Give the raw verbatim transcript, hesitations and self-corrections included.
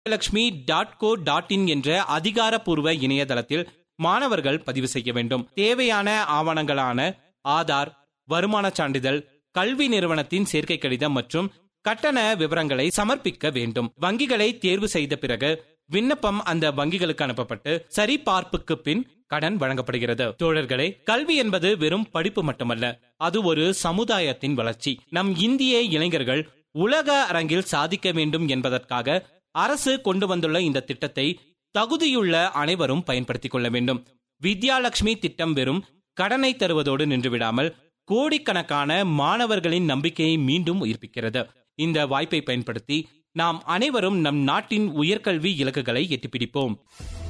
Lakshmi dot co dot in என்ற அதிகாரப்பூர்வ இணையதளத்தில் மாணவர்கள் பதிவு செய்ய வேண்டும். தேவையான ஆவணங்களான ஆதார், வருமான சான்றிதழ், கல்வி நிறுவனத்தின் சேர்க்கை கடிதம் மற்றும் கட்டண விவரங்களை சமர்ப்பிக்க வேண்டும். வங்கிகளை தேர்வு செய்த பிறகு விண்ணப்பம் அந்த வங்கிகளுக்கு அனுப்பப்பட்டு சரிபார்ப்புக்கு பின் கடன் வழங்கப்படுகிறது. தோழர்களே, கல்வி என்பது வெறும் படிப்பு மட்டுமல்ல, அது ஒரு சமுதாயத்தின் வளர்ச்சி. நம் இந்திய இளைஞர்கள் உலக அரங்கில் சாதிக்க வேண்டும் என்பதற்காக அரசு கொண்டு வந்துள்ள இந்த திட்டத்தை தகுதியுள்ள அனைவரும் பயன்படுத்திக் கொள்ள வேண்டும். வித்யாலட்சுமி திட்டம் வெறும் கடனை தருவதோடு நின்றுவிடாமல் கோடிக்கணக்கான மாணவர்களின் நம்பிக்கையை மீண்டும் உயிர்ப்பிக்கிறது. இந்த வாய்ப்பை பயன்படுத்தி நாம் அனைவரும் நம் நாட்டின் உயர்கல்வி இலக்குகளை எட்டிப்பிடிப்போம்.